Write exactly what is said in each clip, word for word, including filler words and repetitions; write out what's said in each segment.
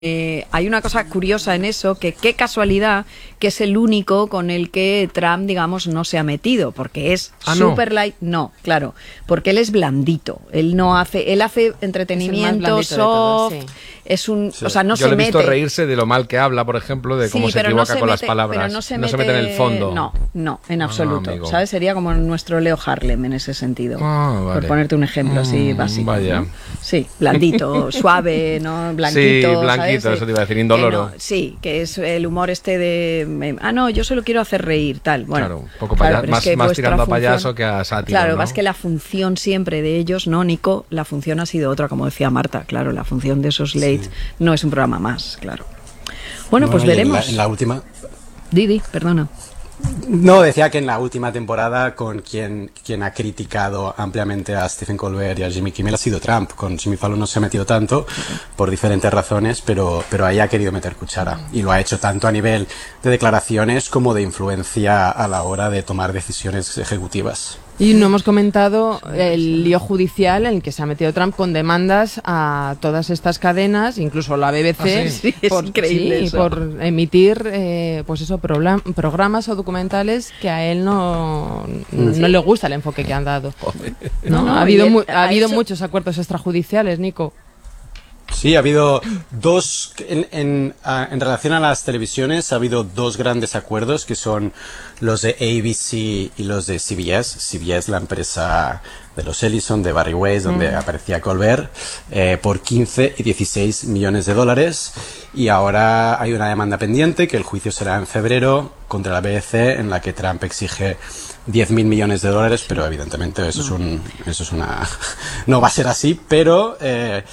Eh, hay una cosa curiosa en eso, que qué casualidad que es el único con el que Trump, digamos, no se ha metido, porque es ah, super no. light, no, claro, porque él es blandito, él no hace, él hace entretenimiento soft, todo, sí. es un, sí. o sea, no Yo se le he visto mete. reírse de lo mal que habla, por ejemplo, de cómo sí, se equivoca no se con mete, las palabras, pero no se, no mete, se mete en el fondo. No, no, en absoluto, ah, ¿sabes? Sería como nuestro Leo Harlem en ese sentido, ah, vale. por ponerte un ejemplo así mm, básico. Vaya. ¿no? Sí, blandito, suave, ¿no? Blanquito. Sí, blanquito, ¿sabes? eso te iba a decir, indoloro. No, sí, que es el humor este de, ah, no, yo solo quiero hacer reír, tal. Bueno, claro, un poco claro, paya, más, es que más tirando función, a payaso que a sátiro, claro, ¿no? es que la función siempre de ellos, ¿no, Nico? La función ha sido otra, como decía Marta, claro, la función de esos late sí. no es un programa más, claro. Bueno, no, pues veremos. En la, en la última... Didi, perdona. No, decía que en la última temporada con quien, quien ha criticado ampliamente a Stephen Colbert y a Jimmy Kimmel ha sido Trump. Con Jimmy Fallon no se ha metido tanto por diferentes razones, pero, pero ahí ha querido meter cuchara. Y lo ha hecho tanto a nivel de declaraciones como de influencia a la hora de tomar decisiones ejecutivas. Y no hemos comentado el lío judicial en el que se ha metido Trump con demandas a todas estas cadenas, incluso la B B C, ah, sí, sí, por, sí, por emitir eh, pues eso, programas o documentales que a él no, no, sí. no le gusta el enfoque que han dado. No, no, ha habido, mu ha habido hecho... muchos acuerdos extrajudiciales, Nico. Sí, ha habido dos, en, en, en relación a las televisiones, ha habido dos grandes acuerdos que son los de A B C y los de C B S. C B S, la empresa de los Ellison, de Barry Weiss, donde mm. aparecía Colbert, eh, por quince y dieciséis millones de dólares. Y ahora hay una demanda pendiente, que el juicio será en febrero, contra la B B C, en la que Trump exige diez mil millones de dólares, pero evidentemente eso, no. es, un, eso es una... no va a ser así, pero... Eh,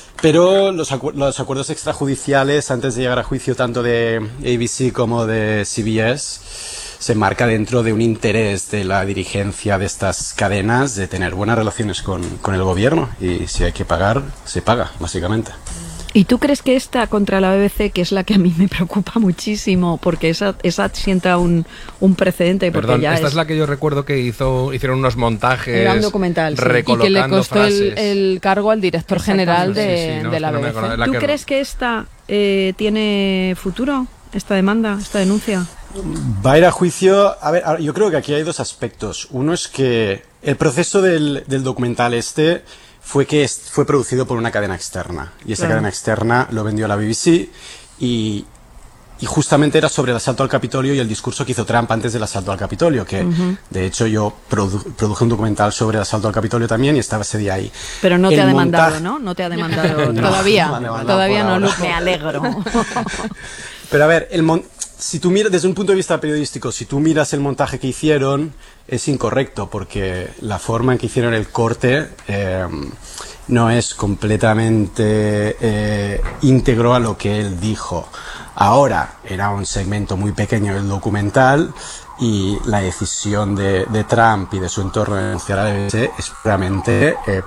Pero los, acu los acuerdos extrajudiciales, antes de llegar a juicio tanto de A B C como de C B S, se marca dentro de un interés de la dirigencia de estas cadenas de tener buenas relaciones con, con el gobierno. Y si hay que pagar, se paga, básicamente. ¿Y tú crees que esta contra la B B C, que es la que a mí me preocupa muchísimo, porque esa, esa sienta un, un precedente? Porque Perdón, ya esta es... es la que yo recuerdo que hizo, hicieron unos montajes. Era un documental, sí. Recolocando y que le costó el, frases. el cargo al director general de, sí, sí, no, de la no B B C. La ¿Tú que... crees que esta eh, tiene futuro, esta demanda, esta denuncia? Va a ir a juicio. A ver, yo creo que aquí hay dos aspectos. Uno es que el proceso del, del documental este fue que fue producido por una cadena externa. Y esa claro. cadena externa lo vendió a la B B C y, y justamente era sobre el asalto al Capitolio y el discurso que hizo Trump antes del asalto al Capitolio, que uh-huh. de hecho yo produ produje un documental sobre el asalto al Capitolio también y estaba ese día ahí. Pero no el te ha montaje... demandado, ¿no? No te ha demandado no, todavía. No demandado todavía no, Lupe. Me alegro. Pero a ver, el mon si tú miras desde un punto de vista periodístico, si tú miras el montaje que hicieron, es incorrecto, porque la forma en que hicieron el corte eh, no es completamente eh, íntegro a lo que él dijo. Ahora, era un segmento muy pequeño del documental y la decisión de, de Trump y de su entorno de denunciar a la B B C es puramente eh,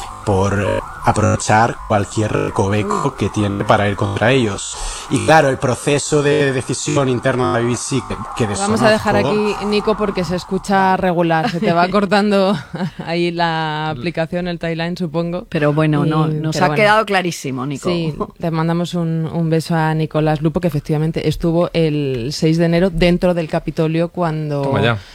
por eh, aprovechar cualquier recoveco que tiene para ir contra ellos. Y claro, el proceso de decisión interna de la B B C que, que desconozco... Vamos a dejar aquí, Nico, porque se escucha regular. Se te va cortando ahí la aplicación, el timeline, supongo. Pero bueno, y, no, nos ha bueno. quedado clarísimo, Nico. Sí, te mandamos un, un beso a Nicolás Lupo, que efectivamente estuvo el seis de enero dentro del Capitolio cuando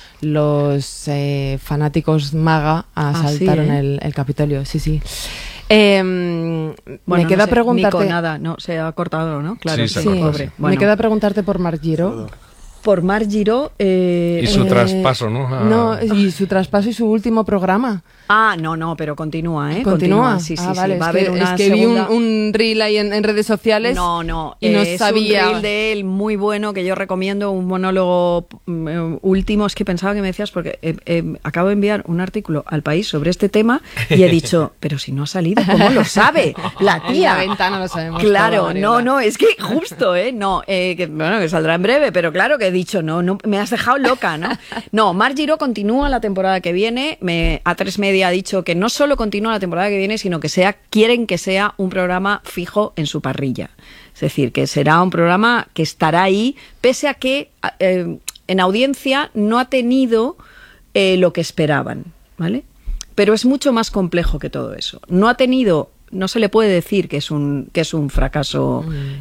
los eh, fanáticos MAGA asaltaron ah, ¿sí, eh? el, el Capitolio. Sí, sí. Eh, bueno, me queda no sé, preguntarte... Nico, nada, no, se ha cortado, ¿no? Claro, sí, sí, se cortó, pobre. sí. Bueno. Me queda preguntarte por Marc Giro. Por Marc Giro... Eh, y su eh, traspaso, ¿no? A... No, y su traspaso y su último programa. Ah, no, no, pero continúa, ¿eh? ¿Continúa? Continúa. Sí, sí, ah, vale. sí. Va es, a haber que, una es que segunda... vi un, un reel ahí en, en redes sociales. No, no. Y no es sabía. un reel de él muy bueno que yo recomiendo, un monólogo eh, último. Es que pensaba que me decías, porque eh, eh, acabo de enviar un artículo al País sobre este tema y he dicho, pero si no ha salido, ¿cómo lo sabe la tía? En la ventana lo sabemos. Claro, todo, no, no, es que justo, ¿eh? No, eh, que, bueno, que saldrá en breve, pero claro que he dicho, no, no, me has dejado loca, ¿no? No, Marc Giro continúa la temporada que viene. Me, A tres Media ha dicho que no solo continúa la temporada que viene, sino que sea, quieren que sea un programa fijo en su parrilla. Es decir, que será un programa que estará ahí, pese a que eh, en audiencia no ha tenido eh, lo que esperaban, ¿vale? Pero es mucho más complejo que todo eso. No ha tenido no se le puede decir que es un, que es un fracaso